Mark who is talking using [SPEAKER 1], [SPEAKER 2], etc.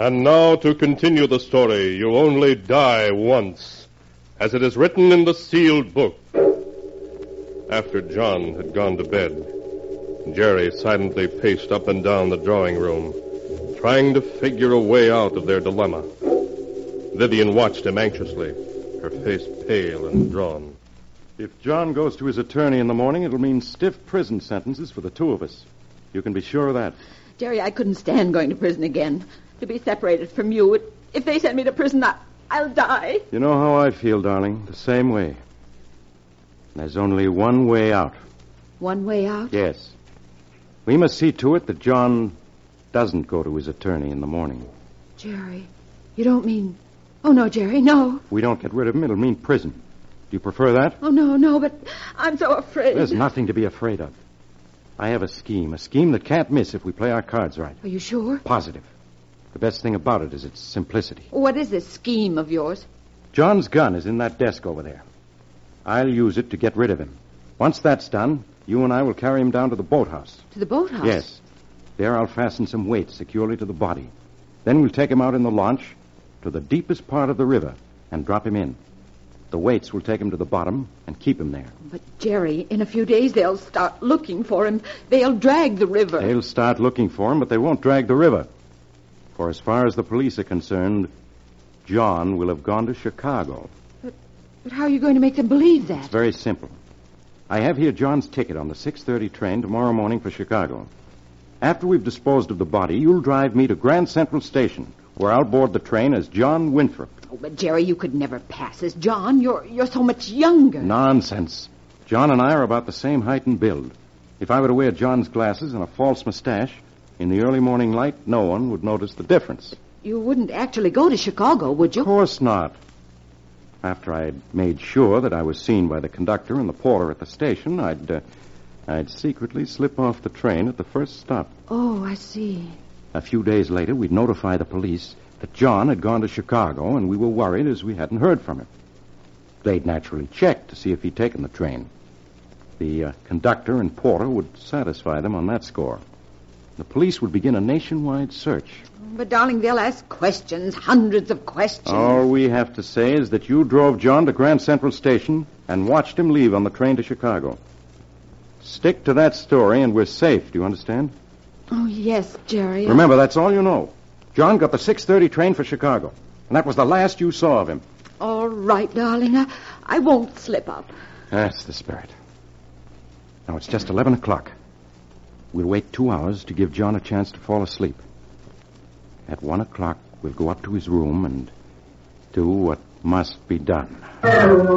[SPEAKER 1] And now to continue the story, you only die once, as it is written in the sealed book. After John had gone to bed, Jerry silently paced up and down the drawing room, trying to figure a way out of their dilemma. Vivian watched him anxiously, her face pale and drawn.
[SPEAKER 2] If John goes to his attorney in the morning, it'll mean stiff prison sentences for the two of us. You can be sure of that.
[SPEAKER 3] Jerry, I couldn't stand going to prison again. To be separated from you. If they send me to prison, I'll die.
[SPEAKER 2] You know how I feel, darling. The same way. There's only one way out.
[SPEAKER 3] One way out?
[SPEAKER 2] Yes. We must see to it that John doesn't go to his attorney in the morning.
[SPEAKER 3] Jerry, you don't mean... Oh, no, Jerry, no.
[SPEAKER 2] If we don't get rid of him, it'll mean prison. Do you prefer that?
[SPEAKER 3] Oh, no, but I'm so afraid.
[SPEAKER 2] There's nothing to be afraid of. I have a scheme that can't miss if we play our cards right.
[SPEAKER 3] Are you sure?
[SPEAKER 2] Positive. The best thing about it is its simplicity.
[SPEAKER 3] What is this scheme of yours?
[SPEAKER 2] John's gun is in that desk over there. I'll use it to get rid of him. Once that's done, you and I will carry him down to the boathouse.
[SPEAKER 3] To the boathouse?
[SPEAKER 2] Yes. There I'll fasten some weights securely to the body. Then we'll take him out in the launch to the deepest part of the river and drop him in. The weights will take him to the bottom and keep him there.
[SPEAKER 3] But, Jerry, in a few days they'll start looking for him. They'll drag the river.
[SPEAKER 2] They'll start looking for him, but they won't drag the river. For as far as the police are concerned, John will have gone to Chicago.
[SPEAKER 3] But how are you going to make them believe that?
[SPEAKER 2] It's very simple. I have here John's ticket on the 6:30 train tomorrow morning for Chicago. After we've disposed of the body, you'll drive me to Grand Central Station, where I'll board the train as John Winthrop.
[SPEAKER 3] Oh, but, Jerry, you could never pass as John. You're so much younger.
[SPEAKER 2] Nonsense. John and I are about the same height and build. If I were to wear John's glasses and a false mustache, in the early morning light, no one would notice the difference.
[SPEAKER 3] You wouldn't actually go to Chicago, would you?
[SPEAKER 2] Of course not. After I'd made sure that I was seen by the conductor and the porter at the station, I'd secretly slip off the train at the first stop.
[SPEAKER 3] Oh, I see.
[SPEAKER 2] A few days later, we'd notify the police that John had gone to Chicago, and we were worried as we hadn't heard from him. They'd naturally check to see if he'd taken the train. The conductor and porter would satisfy them on that score. The police would begin a nationwide search.
[SPEAKER 3] But, darling, they'll ask questions, hundreds of questions.
[SPEAKER 2] All we have to say is that you drove John to Grand Central Station and watched him leave on the train to Chicago. Stick to that story and we're safe, do you understand?
[SPEAKER 3] Oh, yes, Jerry.
[SPEAKER 2] Remember, that's all you know. John got the 6:30 train for Chicago, and that was the last you saw of him.
[SPEAKER 3] All right, darling. I won't slip up.
[SPEAKER 2] That's the spirit. Now, it's just 11 o'clock. We'll wait 2 hours to give John a chance to fall asleep. At 1 o'clock, we'll go up to his room and do what must be done.